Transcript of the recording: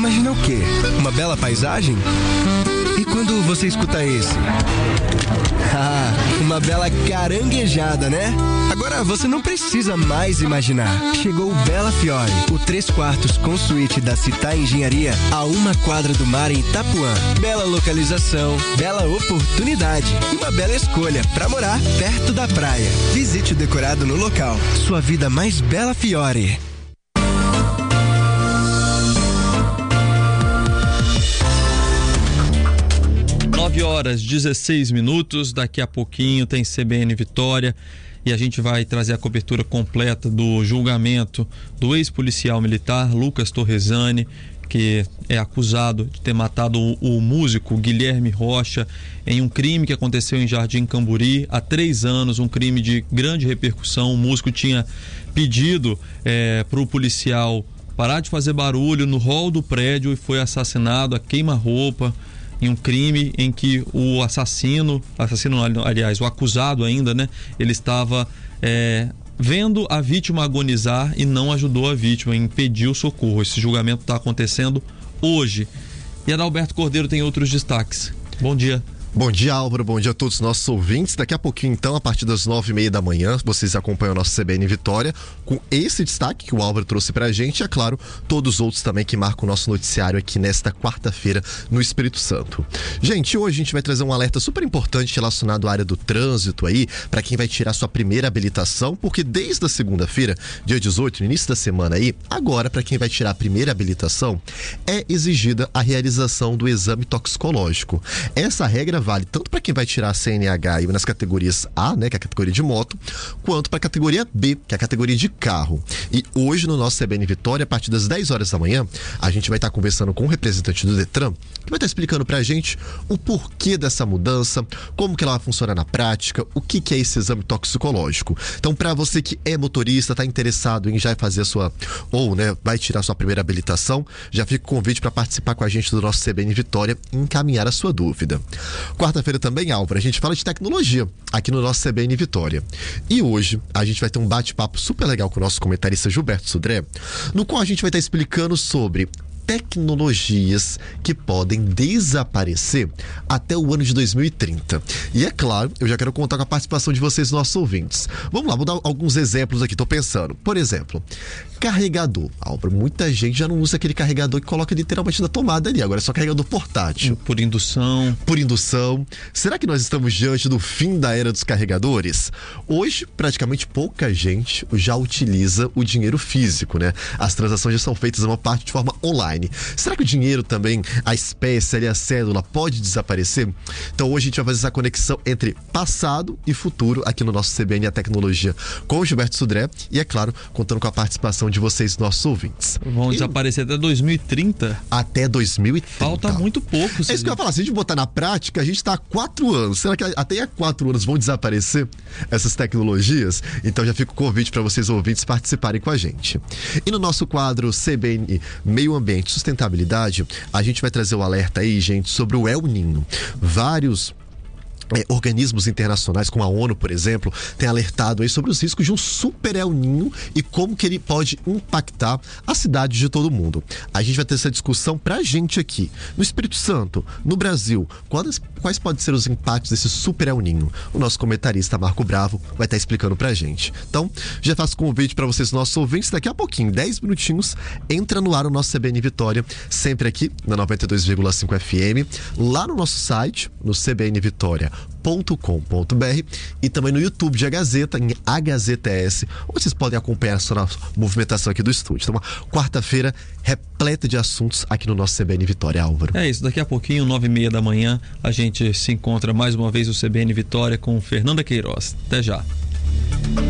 imagina o quê? Uma bela paisagem? E quando você escuta esse? Ah, uma bela caranguejada, né? Agora você não precisa mais imaginar. Chegou o Bela Fiore, o 3/4 com suíte da Città Engenharia a 1 quadra do mar em Itapuã. Bela localização, bela oportunidade e uma bela escolha para morar perto da praia. Visite o decorado no local. Sua vida mais Bela Fiore. 9h16. Daqui a pouquinho tem CBN Vitória e a gente vai trazer a cobertura completa do julgamento do ex-policial militar Lucas Torresani, que é acusado de ter matado o músico Guilherme Rocha em um crime que aconteceu em Jardim Camburi há 3 anos, um crime de grande repercussão. O músico tinha pedido para o policial parar de fazer barulho no hall do prédio e foi assassinado a queima-roupa, em um crime em que o o acusado ainda, né? Ele estava vendo a vítima agonizar e não ajudou a vítima, impediu o socorro. Esse julgamento está acontecendo hoje. E Adalberto Cordeiro tem outros destaques. Bom dia. Bom dia, Álvaro. Bom dia a todos os nossos ouvintes. Daqui a pouquinho, então, a partir das 9h30 da manhã, vocês acompanham o nosso CBN Vitória com esse destaque que o Álvaro trouxe pra gente e, é claro, todos os outros também que marcam o nosso noticiário aqui nesta quarta-feira no Espírito Santo. Gente, hoje a gente vai trazer um alerta super importante relacionado à área do trânsito aí, para quem vai tirar sua primeira habilitação, porque desde a segunda-feira, dia 18, no início da semana aí, agora, para quem vai tirar a primeira habilitação, é exigida a realização do exame toxicológico. Essa regra vale tanto para quem vai tirar a CNH nas categorias A, né, que é a categoria de moto, quanto para a categoria B, que é a categoria de carro. E hoje no nosso CBN Vitória, a partir das 10 horas da manhã, a gente vai estar conversando com um representante do Detran, que vai estar explicando pra gente o porquê dessa mudança, como que ela vai funcionar na prática, o que é esse exame toxicológico. Então, para você que é motorista, está interessado em já fazer a sua, ou né, vai tirar a sua primeira habilitação, já fica o convite para participar com a gente do nosso CBN Vitória e encaminhar a sua dúvida. Quarta-feira também, Álvaro, a gente fala de tecnologia aqui no nosso CBN Vitória. E hoje a gente vai ter um bate-papo super legal com o nosso comentarista Gilberto Sudré, no qual a gente vai estar explicando sobre tecnologias que podem desaparecer até o ano de 2030. E é claro, eu já quero contar com a participação de vocês, nossos ouvintes. Vamos lá, vou dar alguns exemplos aqui, tô pensando. Por exemplo, carregador. Álvaro, muita gente já não usa aquele carregador que coloca literalmente na tomada ali, agora é só carregador portátil. Por indução. Por indução. Será que nós estamos diante do fim da era dos carregadores? Hoje, praticamente pouca gente já utiliza o dinheiro físico, né? As transações já são feitas uma parte de forma online. Será que o dinheiro também, a espécie ali, a cédula, pode desaparecer? Então hoje a gente vai fazer essa conexão entre passado e futuro aqui no nosso CBN e a Tecnologia com o Gilberto Sudré e, é claro, contando com a participação de vocês, nossos ouvintes. Vão desaparecer até 2030? Até 2030. Falta muito pouco. É isso que eu ia falar, se a gente botar na prática, a gente está há 4 anos. Será que até há 4 anos vão desaparecer essas tecnologias? Então já fica o convite para vocês, ouvintes, participarem com a gente. E no nosso quadro CBN Meio Ambiente e Sustentabilidade, a gente vai trazer o alerta aí, gente, sobre o El Niño. Vários organismos internacionais, como a ONU, por exemplo, têm alertado aí sobre os riscos de um super El Niño e como que ele pode impactar a cidade de todo mundo. A gente vai ter essa discussão pra gente aqui, no Espírito Santo, no Brasil. Quais podem ser os impactos desse super El Niño? O nosso comentarista Marco Bravo vai estar explicando pra gente. Então, já faço convite para vocês, nossos ouvintes, daqui a pouquinho, 10 minutinhos, entra no ar o nosso CBN Vitória, sempre aqui na 92,5 FM, lá no nosso site, no cbnvitoria.com.br e também no YouTube de A Gazeta, em A Gazeta S, onde vocês podem acompanhar a nossa movimentação aqui do estúdio. Então, uma quarta-feira repleta de assuntos aqui no nosso CBN Vitória, Álvaro. É isso, daqui a pouquinho, 9h30 da manhã, a gente se encontra mais uma vez no CBN Vitória com Fernanda Queiroz. Até já.